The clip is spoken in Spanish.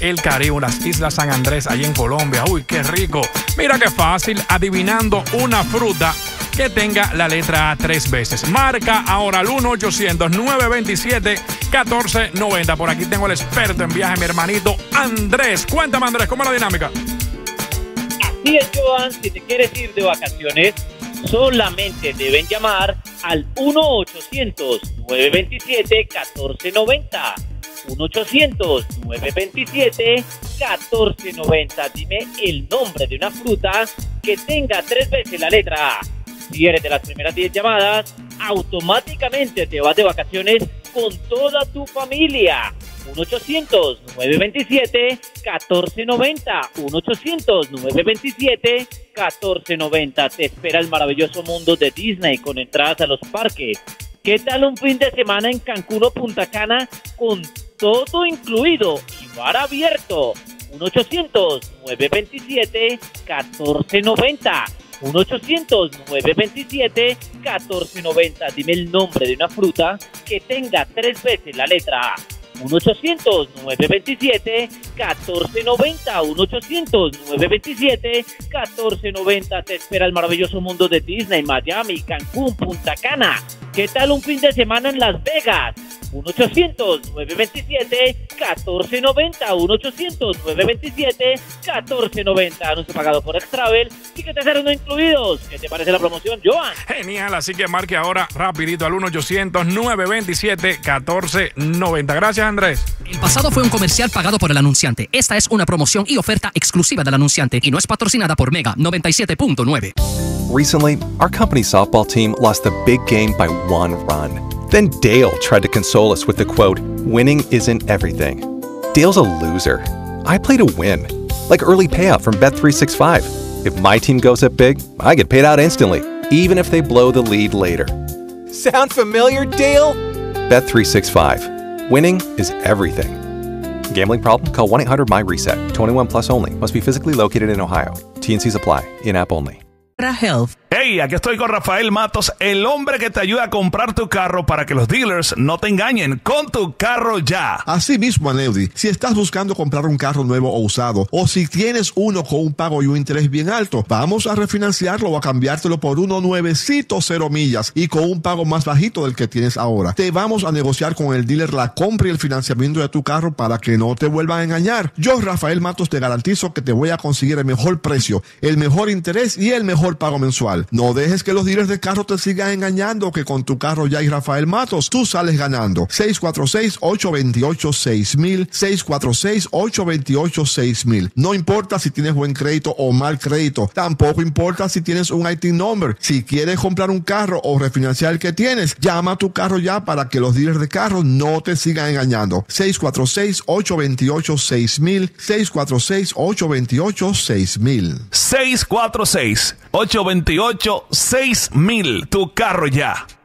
el Caribe, las Islas San Andrés, allí en Colombia. Uy, qué rico. Mira qué fácil, adivinando una fruta que tenga la letra A 3 veces. Marca ahora al 1-800-927-1490. Por aquí tengo al experto en viaje, mi hermanito Andrés. Cuéntame, Andrés, ¿cómo es la dinámica? Así es, Joan. Si te quieres ir de vacaciones, solamente deben llamar al 1-800-927-1490. 1-800-927-1490. Dime el nombre de una fruta que tenga 3 veces la letra A. Si eres de las primeras 10 llamadas, automáticamente te vas de vacaciones con toda tu familia. 1-800-927-1490. 1-800-927-1490. Te espera el maravilloso mundo de Disney con entradas a los parques. ¿Qué tal un fin de semana en Cancún o Punta Cana con todo incluido y bar abierto? 1-800-927-1490. 1-800-927-1490. Dime el nombre de una fruta que tenga 3 veces la letra A. 1-800-927-1490. 1-800-927-1490. Te espera el maravilloso mundo de Disney, Miami, Cancún, Punta Cana. ¿Qué tal un fin de semana en Las Vegas? 1-800-927-1490. 1-800-927-1490. Anuncio pagado por Extravel. Tickets de no incluidos. ¿Qué te parece la promoción, Joan? Genial, así que marque ahora rapidito al 1-800-927-1490. Gracias, Andrés. El pasado fue un comercial pagado por el anunciante. Esta es una promoción y oferta exclusiva del anunciante y no es patrocinada por Mega 97.9. Recently, our company softball team lost the big game by 1 run. Then Dale tried to console us with the quote, "Winning isn't everything." Dale's a loser. I play to win. Like early payout from Bet365. If my team goes up big, I get paid out instantly, even if they blow the lead later. Sound familiar, Dale? Bet365. Winning is everything. Gambling problem? Call 1-800-MY-RESET. 21 plus only. Must be physically located in Ohio. T&Cs apply. In-app only. Health. Hey, aquí estoy con Rafael Matos, el hombre que te ayuda a comprar tu carro para que los dealers no te engañen con tu carro ya. Así mismo, Aneudi, si estás buscando comprar un carro nuevo o usado, o si tienes uno con un pago y un interés bien alto, vamos a refinanciarlo o a cambiártelo por uno nuevecito 0 millas y con un pago más bajito del que tienes ahora. Te vamos a negociar con el dealer la compra y el financiamiento de tu carro para que no te vuelvan a engañar. Yo, Rafael Matos, te garantizo que te voy a conseguir el mejor precio, el mejor interés y el mejor pago mensual. No dejes que los dealers de carro te sigan engañando, que con tu carro ya y Rafael Matos tú sales ganando. 646-828-6000, 646-828-6000. No importa si tienes buen crédito o mal crédito, tampoco importa si tienes un IT number. Si quieres comprar un carro o refinanciar el que tienes, llama a tu carro ya para que los dealers de carro no te sigan engañando. 646-828-6000, 646-828-6000. 646-828-6000. Tu carro ya.